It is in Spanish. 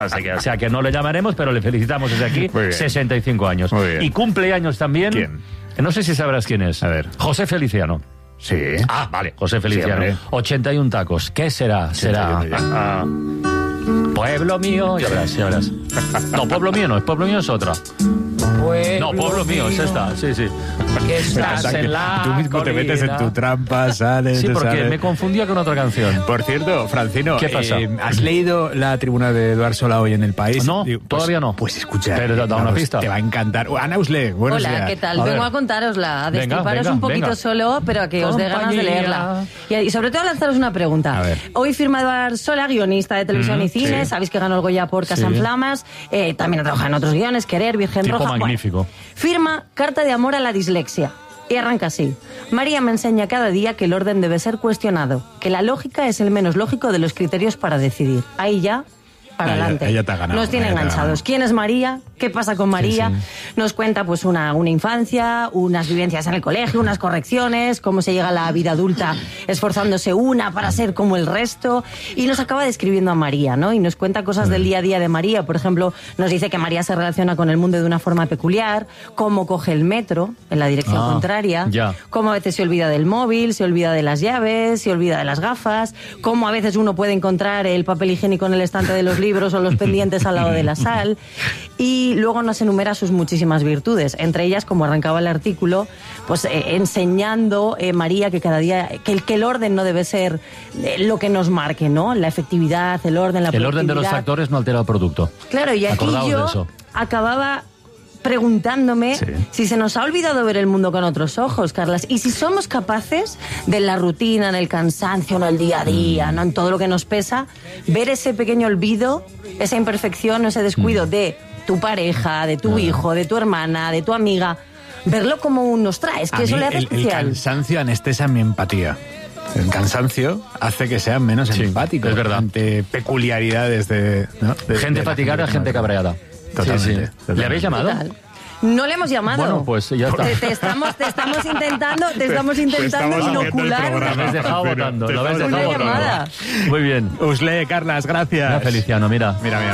O sea que no le llamaremos, pero le felicitamos desde aquí. 65 años. Muy bien. Y cumple años también. ¿Quién? No sé si sabrás quién es. A ver. José Feliciano. Sí. Ah, vale, José Feliciano. Sí, 81 tacos. ¿Qué será? 81 Será. Pueblo mío. Ya verás, ya verás. No, pueblo mío no, es pueblo mío es otra. No, pueblo mío es esta, sí. O Que estás sea, que en la tú mismo te metes en tu trampa, sales... Sí, porque sales. me confundía con otra canción. Por cierto, Francino, ¿Qué pasa? ¿has leído la tribuna de Eduard Sola hoy en El País? No, Digo, todavía no. Pues escucha. Pero da una pista. Te va a encantar. Ana Usle, buenos días. Hola, ¿qué tal? A Vengo ver. a contárosla, a destriparos Venga, un poquito venga. solo, pero a que os dé ganas de Compañía. leerla. Y sobre todo a lanzaros una pregunta. A ver. Hoy firma Eduard Sola, guionista de televisión y cine. sí. Sabéis que ganó el Goya por Casa en Sí. Flamas. También ha trabajado en otros guiones, Querer, Virgen Tipo Roja. magnífico. Bueno, firma Carta de amor a la dislexia. Y arranca así. María me enseña cada día que el orden debe ser cuestionado, que la lógica es el menos lógico de los criterios para decidir. Ahí ya, para adelante. Ella te ha ganado. Nos tiene Ella te ha enganchados. ganado. ¿Quién es María? ¿Qué pasa con María? Sí. Nos cuenta pues una infancia, unas vivencias en el colegio, unas correcciones, cómo se llega a la vida adulta esforzándose una para ser como el resto, y nos acaba describiendo a María, ¿no? Y nos cuenta cosas del día a día de María. Por ejemplo, nos dice que María se relaciona con el mundo de una forma peculiar, cómo coge el metro en la dirección contraria, ya. cómo a veces se olvida del móvil, se olvida de las llaves, se olvida de las gafas, cómo a veces uno puede encontrar el papel higiénico en el estante de los libros o los pendientes al lado de la sal. Y luego nos enumera sus muchísimas virtudes, entre ellas, como arrancaba el artículo, pues enseñando María que cada día, que el orden no debe ser lo que nos marque, ¿no? La efectividad, el orden, la El orden de los productividad. factores no altera el producto. Claro, y aquí Acordaos de yo eso. acababa preguntándome si se nos ha olvidado ver el mundo con otros ojos, Carlas, y si somos capaces de la rutina, en el cansancio, en el día a día, no en todo lo que nos pesa, ver ese pequeño olvido, esa imperfección, ese descuido de tu pareja, de tu hijo, de tu hermana, de tu amiga, verlo como un nos traes, que A eso mí le hace el especial. cansancio anestesia mi empatía. El cansancio hace que sean menos Sí, empáticos es verdad. ante peculiaridades de... ¿no? Gente de la fatigada, que gente más- cabreada. Totalmente, ¿Le totalmente. habéis llamado? Total. No le hemos llamado. Bueno, pues ya está. Te estamos intentando estamos haciendo el inocular programa. Lo habéis dejado Pero votando. te Lo habéis estamos dejado una votando. llamada. Muy bien. Usle, Carlas, gracias. Mira, Feliciano, mira. Mira.